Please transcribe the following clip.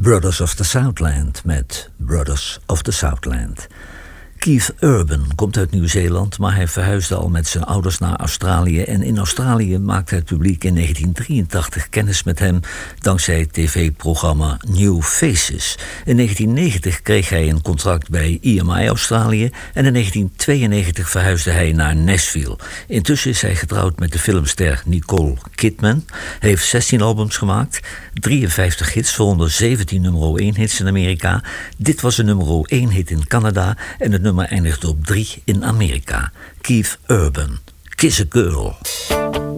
Brothers of the Southland met Brothers of the Southland. Keith Urban komt uit Nieuw-Zeeland, maar hij verhuisde al met zijn ouders naar Australië. En in Australië maakte het publiek in 1983 kennis met hem dankzij het tv-programma New Faces. In 1990 kreeg hij een contract bij EMI Australië en in 1992 verhuisde hij naar Nashville. Intussen is hij getrouwd met de filmster Nicole Kidman. Hij heeft 16 albums gemaakt, 53 hits, waaronder 17 nummer 1 hits in Amerika. Dit was een nummer 1 hit in Canada en het nummer eindigt op 3 in Amerika. Keith Urban, Kiss a Girl.